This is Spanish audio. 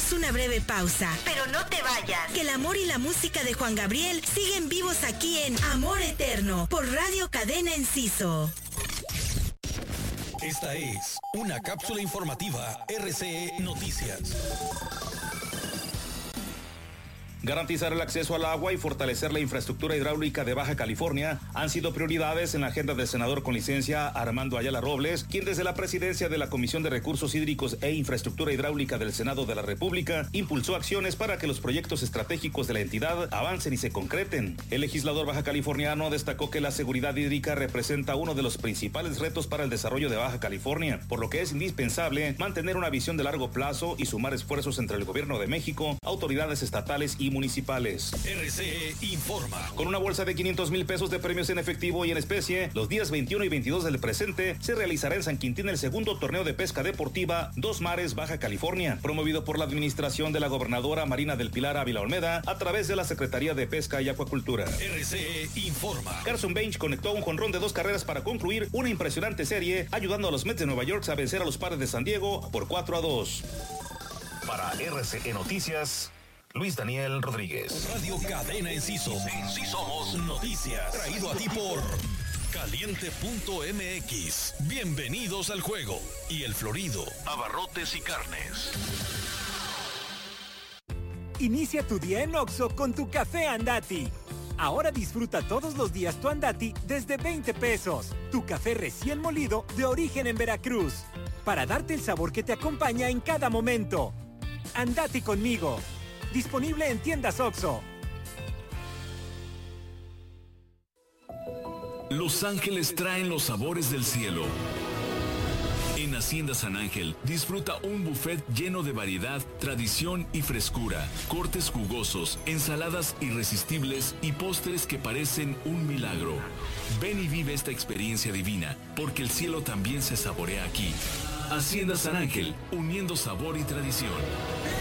Hagamos una breve pausa, pero no te vayas, que el amor y la música de Juan Gabriel siguen vivos aquí en Amor Eterno, por Radio Cadena Enciso. Esta es una cápsula informativa RCE Noticias. Garantizar el acceso al agua y fortalecer la infraestructura hidráulica de Baja California han sido prioridades en la agenda del senador con licencia Armando Ayala Robles, quien desde la presidencia de la Comisión de Recursos Hídricos e Infraestructura Hidráulica del Senado de la República impulsó acciones para que los proyectos estratégicos de la entidad avancen y se concreten. El legislador baja californiano destacó que la seguridad hídrica representa uno de los principales retos para el desarrollo de Baja California, por lo que es indispensable mantener una visión de largo plazo y sumar esfuerzos entre el gobierno de México, autoridades estatales y municipales. RCE informa. Con una bolsa de 500 mil pesos de premios en efectivo y en especie, los días 21 y 22 del presente se realizará en San Quintín el segundo torneo de pesca deportiva Dos Mares Baja California, promovido por la administración de la gobernadora Marina del Pilar Ávila Olmeda a través de la Secretaría de Pesca y Acuacultura. RCE informa. Carson Bench conectó un jonrón de 2 carreras para concluir una impresionante serie, ayudando a los Mets de Nueva York a vencer a los Padres de San Diego por 4-2. Para RCE Noticias, Luis Daniel Rodríguez. Radio Cadena Enciso. Sí somos noticias. Traído a ti por Caliente.mx. Bienvenidos al juego. Y El Florido. Abarrotes y carnes. Inicia tu día en Oxxo con tu café Andati. Ahora disfruta todos los días tu Andati desde 20 pesos. Tu café recién molido de origen en Veracruz. Para darte el sabor que te acompaña en cada momento. Andati conmigo. Disponible en tiendas Oxxo. Los Ángeles traen los sabores del cielo. En Hacienda San Ángel, disfruta un buffet lleno de variedad, tradición y frescura, cortes jugosos, ensaladas irresistibles y postres que parecen un milagro. Ven y vive esta experiencia divina, porque el cielo también se saborea aquí. Hacienda San Ángel, uniendo sabor y tradición.